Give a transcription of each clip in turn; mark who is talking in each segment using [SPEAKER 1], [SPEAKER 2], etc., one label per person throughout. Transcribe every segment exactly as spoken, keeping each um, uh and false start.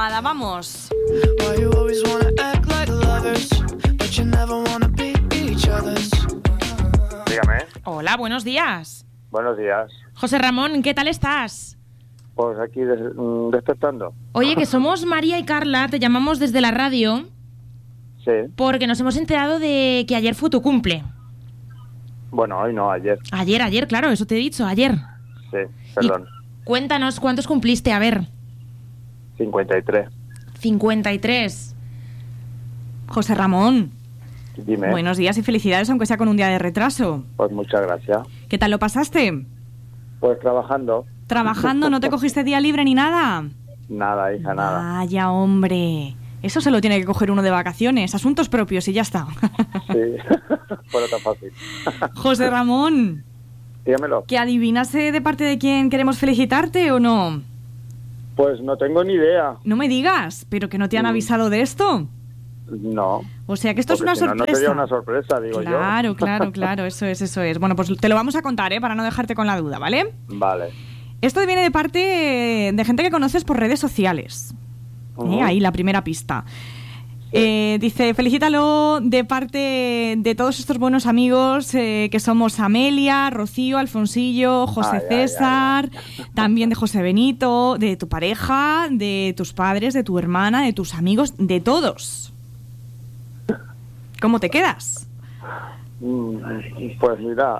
[SPEAKER 1] llamada, vamos.
[SPEAKER 2] Dígame.
[SPEAKER 1] Hola, buenos días.
[SPEAKER 2] Buenos días.
[SPEAKER 1] José Ramón, ¿qué tal estás?
[SPEAKER 2] Pues aquí des- mm, despertando.
[SPEAKER 1] Oye, que somos María y Carla, te llamamos desde la radio
[SPEAKER 2] Sí.
[SPEAKER 1] porque nos hemos enterado de que ayer fue tu cumple.
[SPEAKER 2] Bueno, hoy no, ayer.
[SPEAKER 1] Ayer, ayer, claro, eso te he dicho, ayer.
[SPEAKER 2] Sí, perdón.
[SPEAKER 1] Y cuéntanos, ¿cuántos cumpliste? A ver.
[SPEAKER 2] cincuenta y tres.
[SPEAKER 1] cincuenta y tres.
[SPEAKER 3] José Ramón,
[SPEAKER 2] Dime.
[SPEAKER 3] buenos días y felicidades, aunque sea con un día de retraso.
[SPEAKER 2] Pues muchas gracias.
[SPEAKER 3] ¿Qué tal lo pasaste?
[SPEAKER 2] Pues trabajando.
[SPEAKER 3] ¿Trabajando? ¿No te cogiste día libre ni nada?
[SPEAKER 2] Nada, hija, nada.
[SPEAKER 3] Vaya, hombre. Eso se lo tiene que coger uno de vacaciones. Asuntos propios y ya está.
[SPEAKER 2] Sí, fue tan fácil.
[SPEAKER 3] José Ramón,
[SPEAKER 2] Dígamelo.
[SPEAKER 3] ¿que adivinase de parte de quién queremos felicitarte o no?
[SPEAKER 2] Pues no tengo ni idea.
[SPEAKER 3] No me digas, pero que no te han
[SPEAKER 2] Mm.
[SPEAKER 3] avisado de esto.
[SPEAKER 2] No.
[SPEAKER 3] O sea que esto
[SPEAKER 2] Porque
[SPEAKER 3] es
[SPEAKER 2] si
[SPEAKER 3] una
[SPEAKER 2] no,
[SPEAKER 3] sorpresa.
[SPEAKER 2] no sería una sorpresa, digo
[SPEAKER 3] Claro,
[SPEAKER 2] yo.
[SPEAKER 3] claro, claro, eso es, eso es. Bueno, pues te lo vamos a contar, ¿eh? Para no dejarte con la duda, ¿vale?
[SPEAKER 2] Vale.
[SPEAKER 3] Esto viene de parte de gente que conoces por redes sociales.
[SPEAKER 2] Ujú.
[SPEAKER 3] ¿Eh? Ahí la primera pista. Eh, dice, felicítalo de parte de todos estos buenos amigos eh, que somos Amelia, Rocío, Alfonsillo, José
[SPEAKER 2] Ay, ay,
[SPEAKER 3] César, también de José Benito, de tu pareja, de tus padres, de tu hermana, de tus amigos, de todos. ¿Cómo te quedas?
[SPEAKER 2] Mm, Pues mira.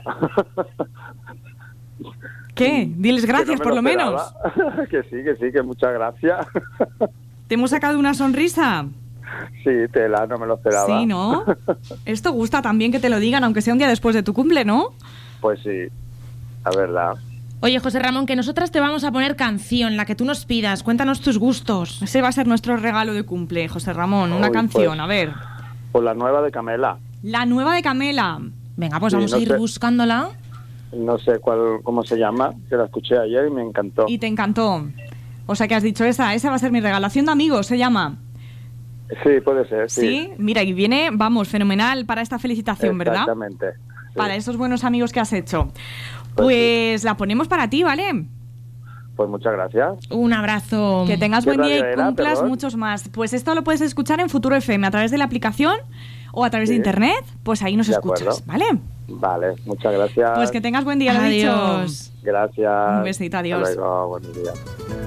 [SPEAKER 3] ¿Qué? Diles
[SPEAKER 2] Que no
[SPEAKER 3] gracias
[SPEAKER 2] me
[SPEAKER 3] por lo menos.
[SPEAKER 2] esperaba. Que sí, que sí, que muchas gracias.
[SPEAKER 3] ¿Te hemos sacado una sonrisa?
[SPEAKER 2] Sí, tela, no me lo esperaba.
[SPEAKER 3] Sí, ¿no? Esto gusta también que te lo digan, aunque sea un día después de tu cumple, ¿no?
[SPEAKER 2] Pues sí, la verdad.
[SPEAKER 1] Oye, José Ramón, que nosotras te vamos a poner canción, la que tú nos pidas. Cuéntanos tus gustos.
[SPEAKER 3] Ese va a ser nuestro regalo de cumple, José Ramón. Una
[SPEAKER 2] Uy,
[SPEAKER 3] canción,
[SPEAKER 2] pues.
[SPEAKER 3] a ver.
[SPEAKER 2] Pues la nueva de Camela.
[SPEAKER 3] La nueva de Camela.
[SPEAKER 1] Venga, pues
[SPEAKER 2] Sí,
[SPEAKER 1] vamos
[SPEAKER 2] no
[SPEAKER 1] a ir
[SPEAKER 2] sé.
[SPEAKER 1] buscándola.
[SPEAKER 2] No sé cuál, cómo se llama, que la escuché ayer y me encantó.
[SPEAKER 3] Y te encantó. O sea que has dicho esa, esa va a ser mi regalación de amigos, se llama.
[SPEAKER 2] Sí, puede ser, sí.
[SPEAKER 3] Sí, mira, y viene, vamos, fenomenal para esta felicitación, ¿verdad?
[SPEAKER 2] Exactamente. sí.
[SPEAKER 3] Para esos buenos amigos que has hecho.
[SPEAKER 2] Pues
[SPEAKER 3] Pues la ponemos para ti, ¿vale?
[SPEAKER 2] Pues muchas gracias.
[SPEAKER 1] Un abrazo.
[SPEAKER 3] Que tengas
[SPEAKER 2] ¿Qué
[SPEAKER 3] buen día y
[SPEAKER 2] radio era,
[SPEAKER 3] cumplas
[SPEAKER 2] perdón?
[SPEAKER 3] muchos más. Pues esto lo puedes escuchar en Futuro F M a través de la aplicación o a través de
[SPEAKER 2] Sí.
[SPEAKER 3] internet. Pues ahí nos
[SPEAKER 2] De
[SPEAKER 3] escuchas,
[SPEAKER 2] acuerdo.
[SPEAKER 3] ¿vale?
[SPEAKER 2] Vale, muchas gracias.
[SPEAKER 3] Pues que tengas buen día, lo he dicho.
[SPEAKER 1] Adiós.
[SPEAKER 2] Gracias.
[SPEAKER 3] Un besito, adiós.
[SPEAKER 2] Hasta luego, buenos días.